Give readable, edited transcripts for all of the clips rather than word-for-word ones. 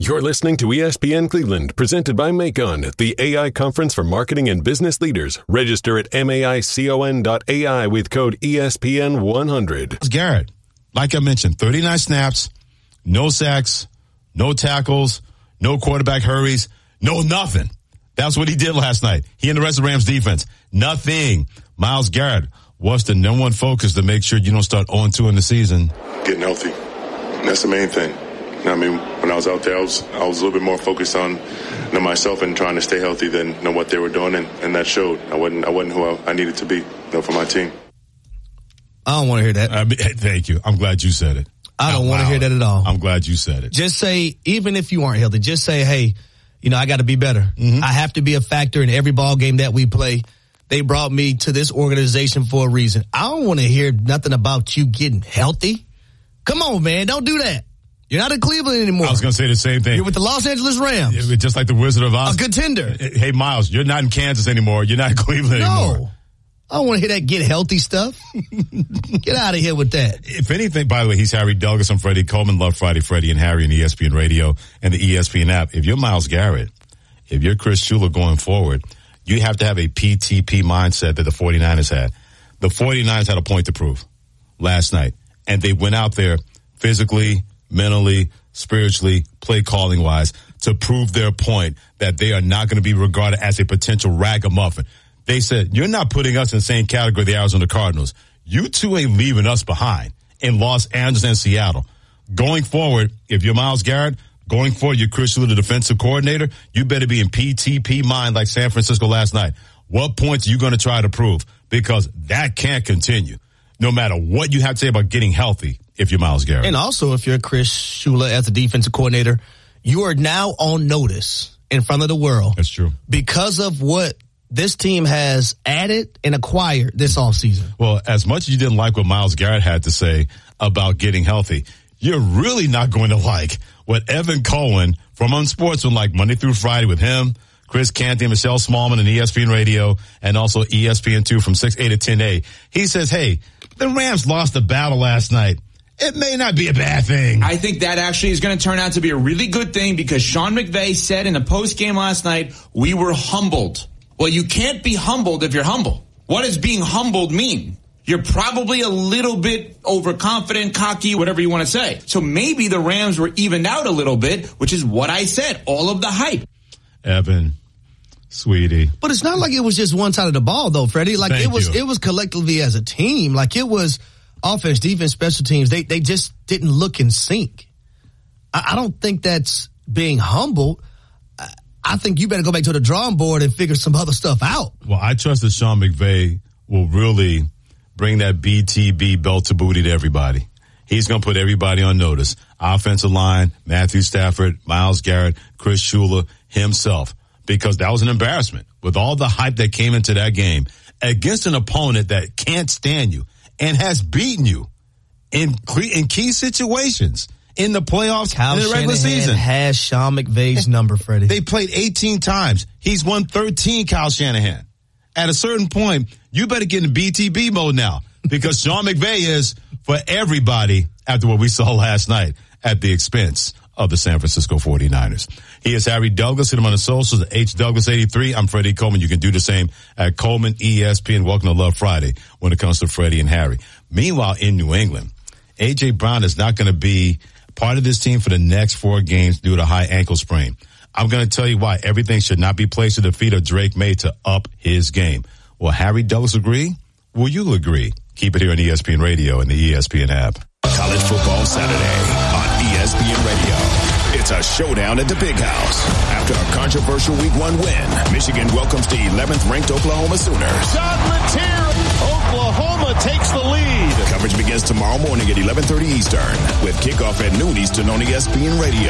You're listening to ESPN Cleveland, presented by Macon, the AI conference for marketing and business leaders. Register at maicon.ai with code ESPN100. Garrett, like I mentioned, 39 snaps, no sacks, no tackles, no quarterback hurries, no nothing. That's what he did last night. He and the rest of the Rams defense, nothing. Myles Garrett, what's the number one focus to make sure you don't start 0-2 in the season? Getting healthy. That's the main thing. I mean, when I was out there, I was a little bit more focused on myself and trying to stay healthy than what they were doing, and that showed. I wasn't who I needed to be for my team. I don't want to hear that. Thank you. I'm glad you said it. I don't want to hear that at all. I'm glad you said it. Just say, even if you aren't healthy, just say, hey, I got to be better. Mm-hmm. I have to be a factor in every ball game that we play. They brought me to this organization for a reason. I don't want to hear nothing about you getting healthy. Come on, man. Don't do that. You're not in Cleveland anymore. I was going to say the same thing. You're with the Los Angeles Rams. Just like the Wizard of Oz. A contender. Hey, Myles, you're not in Kansas anymore. You're not in Cleveland anymore. No. I don't want to hear that get healthy stuff. Get out of here with that. If anything, by the way, he's Harry Douglas. I'm Freddie Coleman. Love Friday, Freddie and Harry on ESPN Radio and the ESPN app. If you're Myles Garrett, if you're Chris Shula going forward, you have to have a PTP mindset that the 49ers had. The 49ers had a point to prove last night, and they went out there physically, mentally, spiritually, play calling wise to prove their point that they are not going to be regarded as a potential ragamuffin. They said, you're not putting us in the same category the Arizona Cardinals. You two ain't leaving us behind in Los Angeles and Seattle. Going forward, if you're Myles Garrett, going forward, you're Chris Shula, the defensive coordinator, you better be in PTP mind like San Francisco last night. What points are you going to try to prove? Because that can't continue, no matter what you have to say about getting healthy if you're Myles Garrett. And also, if you're Chris Shula as a defensive coordinator, you are now on notice in front of the world. That's true. Because of what this team has added and acquired this offseason. Well, as much as you didn't like what Myles Garrett had to say about getting healthy, you're really not going to like what Evan Cohen from Unsportsmanlike Monday through Friday with him, Chris Canty, Michelle Smallman, and ESPN Radio, and also ESPN2 from 6A to 10A. He says, hey, the Rams lost the battle last night. It may not be a bad thing. I think that actually is going to turn out to be a really good thing because Sean McVay said in the postgame last night, we were humbled. Well, you can't be humbled if you're humble. What does being humbled mean? You're probably a little bit overconfident, cocky, whatever you want to say. So maybe the Rams were evened out a little bit, which is what I said, all of the hype. Evan, sweetie. But it's not like it was just one side of the ball, though, Freddie. Like it was collectively as a team. Like it was offense, defense, special teams. They just didn't look in sync. I don't think that's being humble. I think you better go back to the drawing board and figure some other stuff out. Well, I trust that Sean McVay will really bring that BTB belt to booty to everybody. He's going to put everybody on notice. Offensive line, Matthew Stafford, Myles Garrett, Chris Shula, himself. Because that was an embarrassment with all the hype that came into that game against an opponent that can't stand you and has beaten you in key situations. In the playoffs, in the regular season. Has Sean McVay's number, Freddie. They played 18 times. He's won 13, Kyle Shanahan. At a certain point, you better get in BTB mode now because Sean McVay is for everybody after what we saw last night at the expense of the San Francisco 49ers. He is Harry Douglas. Hit him on the socials at HDouglas83. I'm Freddie Coleman. You can do the same at Coleman ESPN. Welcome to Love Friday when it comes to Freddie and Harry. Meanwhile, in New England, A.J. Brown is not going to be part of this team for the next 4 games due to high ankle sprain. I'm going to tell you why everything should not be placed at the feet of Drake May to up his game. Will Harry Douglas agree? Will you agree? Keep it here on ESPN Radio and the ESPN app. College Football Saturday on ESPN Radio. It's a showdown at the Big House. After a controversial Week 1 win, Michigan welcomes the 11th-ranked Oklahoma Sooners. John Letier, Oklahoma takes the lead. Coverage begins tomorrow morning at 11:30 Eastern with kickoff at noon Eastern on ESPN Radio.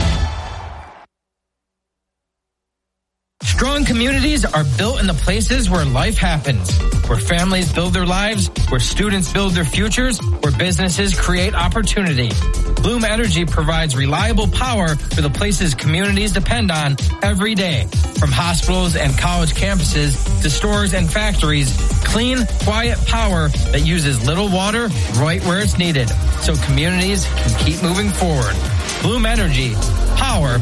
Strong communities are built in the places where life happens, where families build their lives, where students build their futures, where businesses create opportunity. Bloom Energy provides reliable power for the places communities depend on every day. From hospitals and college campuses to stores and factories, clean, quiet power that uses little water right where it's needed so communities can keep moving forward. Bloom Energy, power